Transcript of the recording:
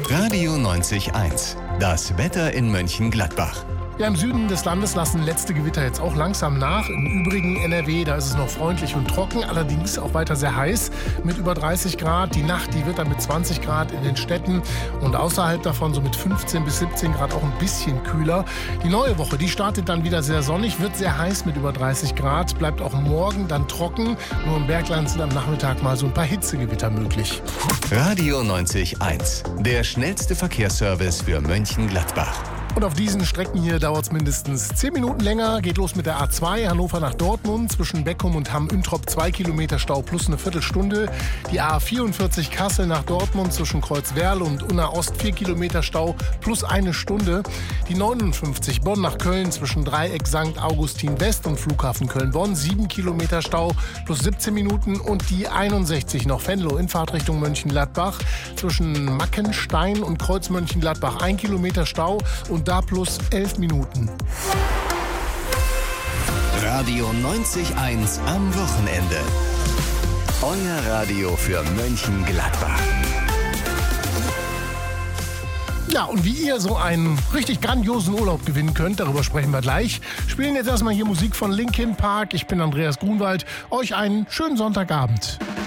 Radio 90.1. Das Wetter in Mönchengladbach. Ja, im Süden des Landes lassen letzte Gewitter jetzt auch langsam nach. Im übrigen NRW, da ist es noch freundlich und trocken, allerdings auch weiter sehr heiß mit über 30 Grad. Die Nacht, die wird dann mit 20 Grad in den Städten und außerhalb davon so mit 15 bis 17 Grad auch ein bisschen kühler. Die neue Woche, die startet dann wieder sehr sonnig, wird sehr heiß mit über 30 Grad, bleibt auch morgen dann trocken. Nur im Bergland sind am Nachmittag mal so ein paar Hitzegewitter möglich. Radio 90.1. Der schnellste Verkehrsservice für Mönchengladbach. Und auf diesen Strecken hier dauert es mindestens 10 Minuten länger. Geht los mit der A2 Hannover nach Dortmund. Zwischen Beckum und Hamm-Üntrop 2 Kilometer Stau plus eine Viertelstunde. Die A44 Kassel nach Dortmund zwischen Kreuzwerl und Unna Ost 4 Kilometer Stau plus eine Stunde. Die 59 Bonn nach Köln zwischen Dreieck St. Augustin West und Flughafen Köln-Bonn 7 Kilometer Stau plus 17 Minuten. Und die 61 noch Venlo in Fahrtrichtung Mönchengladbach zwischen Mackenstein und Kreuz Mönchengladbach 1 Kilometer Stau und da plus 11 Minuten. Radio 90.1 am Wochenende. Euer Radio für Mönchengladbach. Ja, und wie ihr so einen richtig grandiosen Urlaub gewinnen könnt, darüber sprechen wir gleich. Spielen jetzt erstmal hier Musik von Linkin Park. Ich bin Andreas Grunwald. Euch einen schönen Sonntagabend.